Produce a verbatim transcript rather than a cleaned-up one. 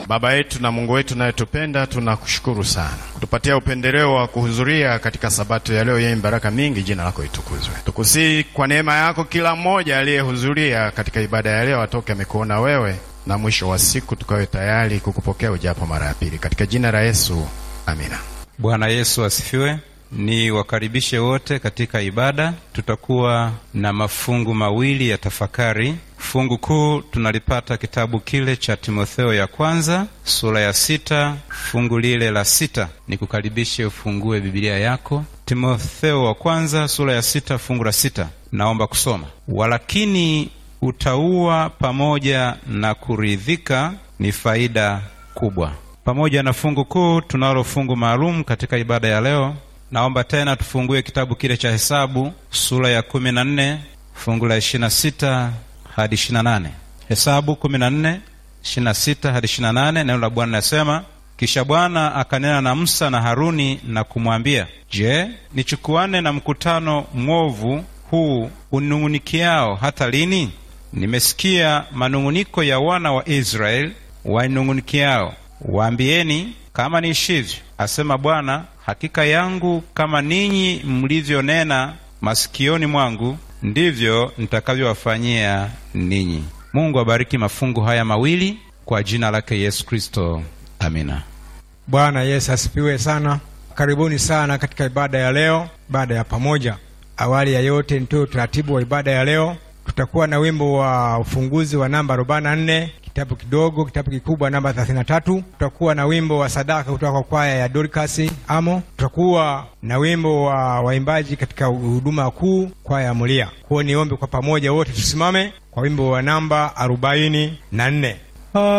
Baba yetu na Mungu wetu unayetupenda, tunakushukuru sana kutupatia upendeleo wa kuhudhuria katika sabato ya leo yenye baraka mingi. Jina lako litukuzwe. Tukusii kwa neema yako kila mmoja aliyehudhuria katika ibada ya leo atoke amekuona wewe, na mwisho wa siku tukawe tayari kukupokea ujapo mara ya pili, katika jina la Yesu, amina. Bwana Yesu asifiwe. Ni wakaribishe wote katika ibada. Tutakuwa na mafungu mawili ya tafakari. Fungu kuu tunalipata kitabu kile cha Timotheo ya kwanza sura ya sita fungu lile la sita. Nikukaribishe ufungue Biblia yako, Timotheo wa kwanza sura ya sita fungu la sita. Naomba kusoma. Walakini utauwa pamoja na kuridhika ni faida kubwa. Pamoja na fungu kuu tunalo fungu maalum katika ibada ya leo. Naomba tena tufungue kitabu kile cha Hesabu sura ya kumi na nne fungu la ishirini na sita hadi ishirini na nane. Hesabu kumi na nne ishirini na sita hadi ishirini na nane. Neno la Bwana linasema, kisha Bwana akanena na Musa na Haruni na kumwambia, je, nichukuane na mkutano mwovu huu unung'unikiao hata lini? Nimesikia manung'uniko ya wana wa Israeli wainung'unikiao. Waambieni, kama niishivyo, asema Bwana, hakika yangu kama ninyi mlivyonena masikioni mwangu, ndivyo nitakavyowafanyia ninyi. Mungu abariki mafungu haya mawili kwa jina lake Yesu Kristo. Amina. Bwana Yesu asifiwe sana. Karibuni sana katika ibada ya leo, ibada ya pamoja. Awali ya yote nitoe utaratibu wa ibada ya leo. Tutakuwa na wimbo wa ufunguzi wa namba arobaini na nne, kitabu kidogo, kitabu kikubwa namba thelathini na tatu. Tutakuwa na wimbo wa sadaka kutoka kwa kwaya ya Dorcas Amo. Tutakuwa na wimbo wa waimbaji katika huduma kuu, kwaya ya Mulia. Kwa niombe kwa pamoja wote tusimame kwa wimbo wa namba arobaini na nne.